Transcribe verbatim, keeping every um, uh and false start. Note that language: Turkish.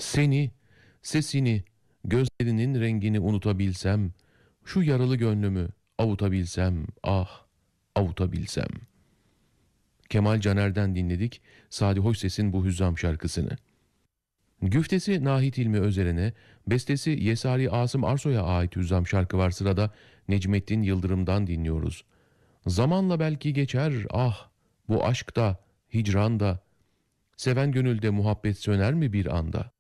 Seni, sesini, gözlerinin rengini unutabilsem, şu yaralı gönlümü avutabilsem, ah, avutabilsem. Kemal Caner'den dinledik Sadi Hoşses'in bu hüzzam şarkısını. Güftesi Nahit İlmi Özer'e, bestesi Yesari Asım Arsoy'a ait hüzzam şarkı var sırada. Necmettin Yıldırım'dan dinliyoruz. Zamanla belki geçer, ah, bu aşk da, hicran da, seven gönülde muhabbet söner mi bir anda?